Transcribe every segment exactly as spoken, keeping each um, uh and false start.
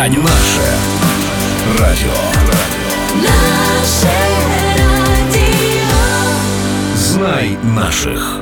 радіо. Наше радіо. Наше радіо. Знай наших.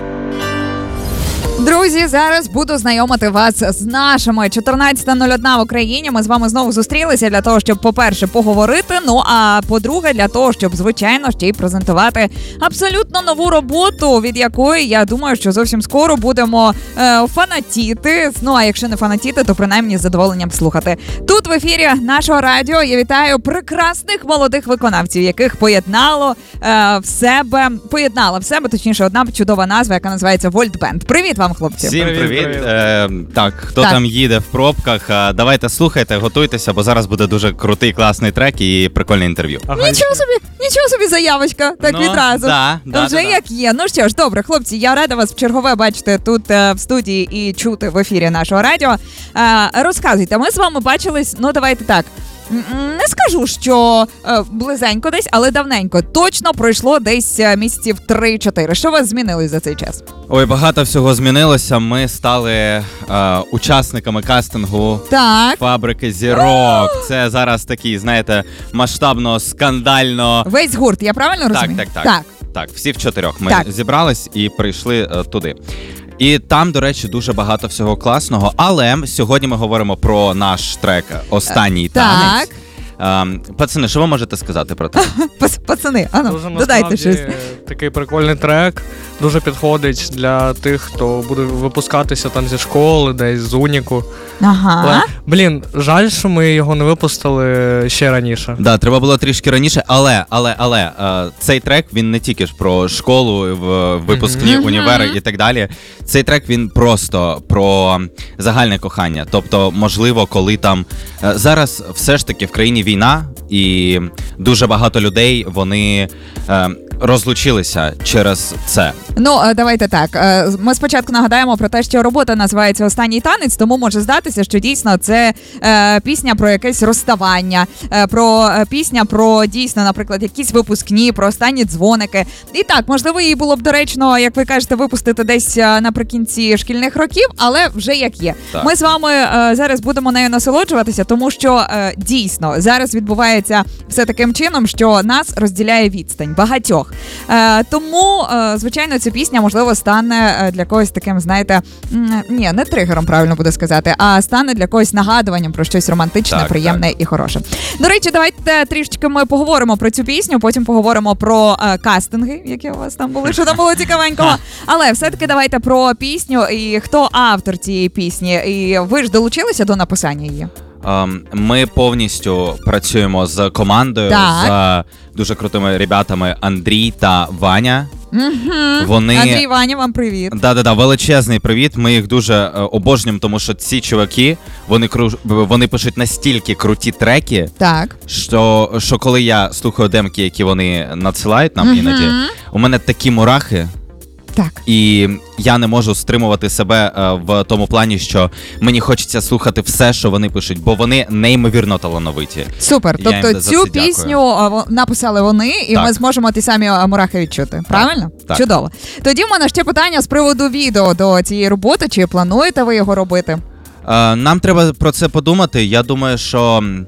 Друзі, зараз буду знайомити вас з нашими. чотирнадцята нуль одна в Україні. Ми з вами знову зустрілися для того, щоб, по-перше, поговорити, ну а по-друге, для того, щоб, звичайно, ще й презентувати абсолютно нову роботу, від якої, я думаю, що зовсім скоро будемо е, фанатіти. Ну, а якщо не фанатіти, то принаймні з задоволенням слухати. Тут в ефірі нашого радіо я вітаю прекрасних молодих виконавців, яких поєднало е, в себе, поєднала в себе, точніше, одна чудова назва, яка називається Вольт Бенд. Привіт вам, хлопці. Всім привіт. Привіт, привіт. Е, так, хто Так. там їде в пробках, е, давайте слухайте, готуйтеся, бо зараз буде дуже крутий, класний трек і прикольне інтерв'ю. Ага, Нічого собі, нічого собі заявочка, так Ну, відразу. да, да, Вже да, да. як є. Ну що ж, добре, хлопці, я рада вас вчергове бачити тут е, в студії і чути в ефірі нашого радіо. Е, розказуйте, ми з вами бачились, ну давайте так. М, Не скажу, що е, близенько десь, але давненько. Точно пройшло десь е, місяців три-чотири. Що у вас змінилось за цей час? Ой, багато всього змінилося. Ми стали е, учасниками кастингу Так. «Фабрики зірок». Це зараз такий, знаєте, масштабно, скандально. Весь гурт, я правильно Так, розумію? так, так. Так. Так, всі в чотирьох ми Так. зібрались і прийшли е, туди. І там, до речі, дуже багато всього класного. Але сьогодні ми говоримо про наш трек «Останній танець». Ем, пацани, що ви можете сказати про це? Пац- Пацани, ану, Дуже додайте насправді щось. такий прикольний трек. Дуже підходить для тих, хто буде випускатися там зі школи, десь з уніку. Ага. Але, блін, жаль, що ми його не випустили ще раніше. Да, треба було трішки раніше, але, але, але е, цей трек, він не тільки ж про школу, в, випускні, Мгм. універи і так далі. Цей трек, він просто про загальне кохання. Тобто, можливо, коли там... Е, зараз все ж таки в країні війна, і дуже багато людей, вони е, розлучилися через це. Ну, е, давайте так. Е, Ми спочатку нагадаємо про те, що робота називається «Останній танець», тому може здатися, що дійсно це е, пісня про якесь розставання, е, про е, пісня про дійсно, наприклад, якісь випускні, про останні дзвоники. І так, можливо, її було б доречно, як ви кажете, випустити десь е, наприкінці шкільних років, але вже як є. Так. Ми з вами е, зараз будемо нею насолоджуватися, тому що е, дійсно зараз відбувається все таким чином, що нас розділяє відстань багатьох. Е, тому, е, звичайно, ця пісня, можливо, стане е, для когось таким, знаєте, м, ні, не тригером, правильно буде сказати, а стане для когось нагадуванням про щось романтичне, Так, приємне так. і хороше. До речі, давайте трішечки ми поговоримо про цю пісню, потім поговоримо про е, кастинги, які у вас там були, що там було цікавенького. Але все-таки давайте про пісню і хто автор цієї пісні. І ви ж долучилися до написання її? Ем, Ми повністю працюємо з командою, Так. з дуже крутими ребятами Андрій та Ваня. Угу. Вони... Андрій, Ваня, вам привіт. Да-да-да, величезний привіт. Ми їх дуже е, обожнюємо, тому що ці чуваки, вони, кру... вони пишуть настільки круті треки, Так. що, що коли я слухаю демки, які вони надсилають нам Мгм. іноді, у мене такі мурахи, Так. і я не можу стримувати себе е, в тому плані, що мені хочеться слухати все, що вони пишуть, бо вони неймовірно талановиті. Супер. Я їм Тобто за цю це дякую. пісню а, во- написали вони, і Так. ми зможемо ті самі а, мурахи відчути. Правильно? Так. Чудово. Тоді в мене ще питання з приводу відео до цієї роботи. Чи плануєте ви його робити? Е, нам треба про це подумати. Я думаю, що м,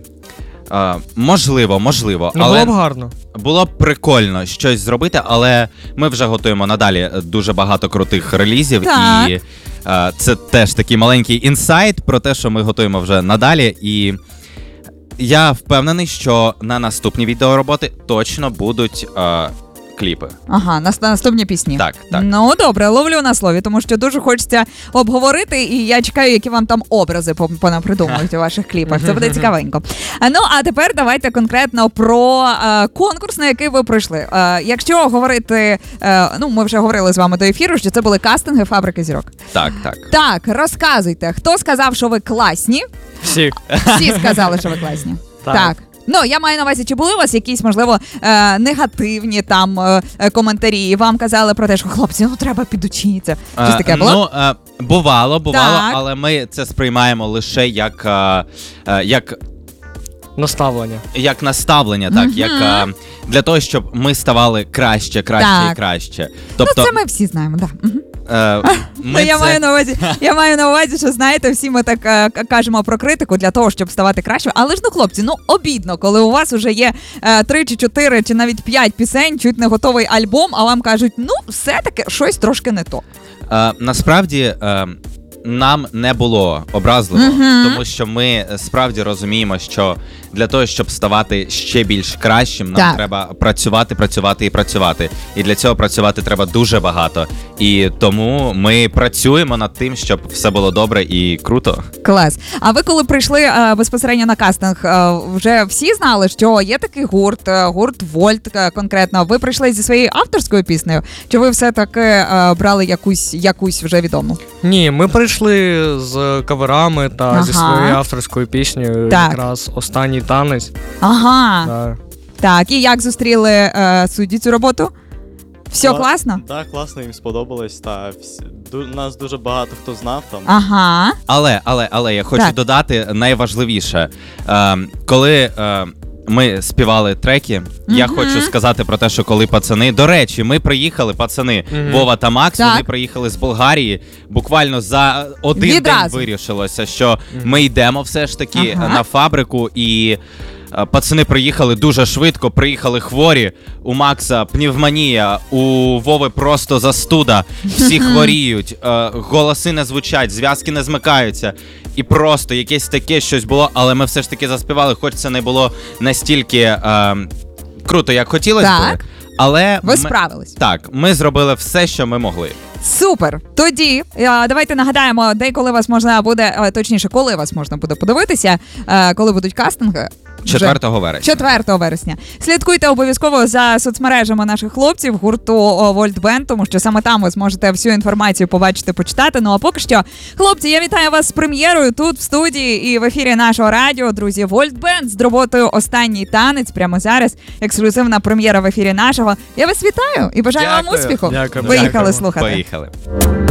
е, можливо, можливо, Ну, але було б гарно. було б прикольно щось зробити, але ми вже готуємо надалі дуже багато крутих релізів, Так. і е, це теж такий маленький інсайт про те, що ми готуємо вже надалі. І я впевнений, що на наступні відеороботи точно будуть е, кліпи. Ага, на на наступні пісні. Так, так. Ну добре, ловлю на слові, тому що дуже хочеться обговорити, і я чекаю, які вам там образи по- понапридумують у ваших кліпах. Це буде цікавенько. А, Ну а тепер давайте конкретно про е, конкурс, на який ви пройшли. Е, якщо говорити, е, ну ми вже говорили з вами до ефіру, що це були кастинги «Фабрики зірок». Так, так. Так, розказуйте, хто сказав, що ви класні? Всі. Всі сказали, що ви класні. Так. Так. Ну, я маю на увазі, чи були у вас якісь, можливо, е, негативні там е, е, коментарі, і вам казали про те, що хлопці, ну треба підучитися. Щось таке було? Ну, е, бувало, бувало, Так. але ми це сприймаємо лише як, е, е, як Наставлення. як наставлення, так, Мгм. як е, для того, щоб ми ставали краще, краще Так. і краще. Тобто, Ну, це ми всі знаємо, так. Да. Мгм. е, Ну, я це- маю на увазі, я маю на увазі, що знаєте, всі ми так е, к- кажемо про критику для того, щоб ставати кращим. Але ж ну, хлопці, ну обідно, коли у вас вже є е, три чи чотири, чи навіть п'ять пісень, чуть не готовий альбом, а вам кажуть, ну все-таки щось трошки не то. Е, насправді е, нам не було образливо, Мгм. тому що ми справді розуміємо, що для того, щоб ставати ще більш кращим, нам Так. треба працювати, працювати і працювати. І для цього працювати треба дуже багато. І тому ми працюємо над тим, щоб все було добре і круто. Клас. А ви коли прийшли е, безпосередньо на кастинг, е, вже всі знали, що є такий гурт, е, гурт Вольт е, конкретно. Ви прийшли зі своєю авторською піснею? Чи ви все-таки е, брали якусь, якусь вже відому? Ні, ми прийшли з каверами та Ага. зі своєю авторською піснею. Так. Якраз останній танець. Ага. Да. Так, і як зустріли е, судді цю роботу? Все Кла- класно? Так, класно, їм сподобалось. Та всі, ду, нас дуже багато хто знав там. Ага. Але, але, але я хочу Так. додати найважливіше. Е, коли е, ми співали треки, я Мгм. хочу сказати про те, що коли пацани. До речі, ми приїхали, пацани, Мгм. Вова та Макс, Так. вони приїхали з Болгарії. Буквально за один Відразу. день вирішилося, що ми йдемо все ж таки Ага. на фабрику і. е, Пацани приїхали дуже швидко, приїхали хворі. У Макса пневмонія, у Вови просто застуда. Всі хворіють, е, голоси не звучать, зв'язки не змикаються. І просто якесь таке щось було, але ми все ж таки заспівали, хоч це не було настільки е, круто, як хотілося Так. б. Але Ви ми, справились. так, ми зробили все, що ми могли. Супер. Тоді е, давайте нагадаємо, де і коли вас можна буде, е, точніше, коли вас можна буде подивитися, е, коли будуть кастинги. Вже четвертого вересня. четвертого вересня. Слідкуйте обов'язково за соцмережами наших хлопців, гурту Вольт Бенд, тому що саме там ви зможете всю інформацію побачити, почитати. Ну а поки що, хлопці, я вітаю вас з прем'єрою тут в студії і в ефірі нашого радіо. Друзі, Вольт Бенд з роботою «Останній танець» прямо зараз. Ексклюзивна прем'єра в ефірі нашого. Я вас вітаю і бажаю вам Дякую. успіху. Дякую. Поїхали Дякую. слухати. Поїхали.